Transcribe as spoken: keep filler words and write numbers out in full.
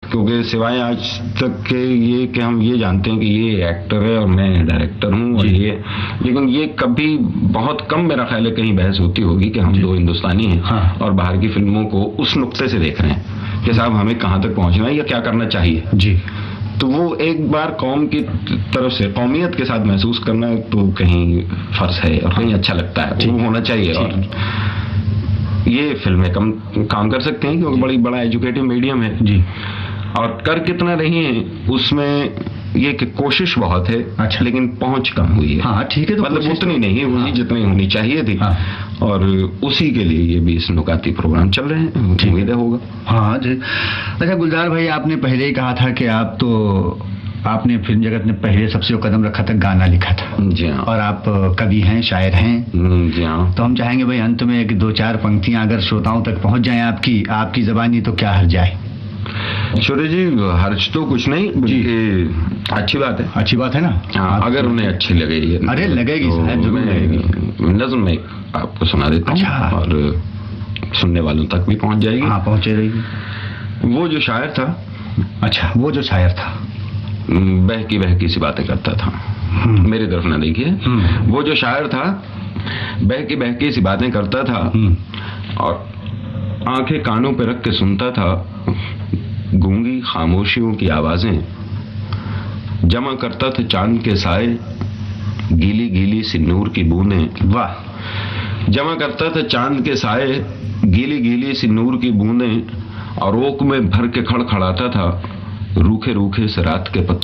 क्योंकि सिवाय आज तक के ये कि हम ये जानते हैं कि ये एक्टर है और मैं डायरेक्टर हूँ और ये, लेकिन ये कभी बहुत कम मेरा ख्याल है कहीं बहस होती होगी कि हम दो हिंदुस्तानी हैं हाँ। और बाहर की फिल्मों को उस नुक्ते से देख रहे हैं कि साहब हमें कहाँ तक पहुँचना है या क्या करना चाहिए जी। तो वो एक बार कौम की तरफ से कौमियत के साथ महसूस करना तो कहीं फर्ज है और कहीं अच्छा लगता है, वो होना चाहिए। और ये फिल्में कम काम कर सकते हैं क्योंकि बड़ी बड़ा एजुकेटिव मीडियम है जी। और कर कितना रही है उसमें ये कि कोशिश बहुत है अच्छा। लेकिन पहुंच कम हुई है हाँ ठीक है तो मतलब उतनी तो... नहीं हुई हाँ। जितनी होनी चाहिए थी हाँ। और उसी के लिए ये भी इस नुकाती प्रोग्राम चल रहे हैं, उम्मीद होगा हाँ जी। अच्छा गुलजार भाई, आपने पहले ही कहा था कि आप तो आपने फिल्म जगत में पहले सबसे कदम रखा था, गाना लिखा था जी हाँ। और आप कवि हैं, शायर हैं जी हाँ। तो हम चाहेंगे भाई अंत में एक दो चार पंक्तियां अगर श्रोताओं तक पहुंच जाएं आपकी आपकी जबानी तो क्या हर्ज जाए। शौर्य जी हर्ज तो कुछ नहीं जी, अच्छी बात है अच्छी बात है ना हाँ, अगर उन्हें अच्छी लगेगी अरे लगेगी तो जरूर लगेगी। नज़्म में आपको सुना देता हूँ अच्छा। और सुनने वालों तक भी पहुंच जाएगी हाँ पहुंचे रहेगी। वो जो शायर था अच्छा वो जो शायर था बहकी बहकी सी बातें करता था, मेरी तरफ ना देखिए, वो जो शायर था बहकी बहकी सी बातें करता था और आंखें कानों पे रख के सुनता था गूंगी खामोशियों की आवाजें, जमा करता था चांद के साए गीली गीली सी नूर की बूंदें। वाह। जमा करता था चांद के साए गीली गीली सी नूर की बूंदें और ओक में भर के खड़खड़ाता था रूखे रूखे से रात के पत्ते।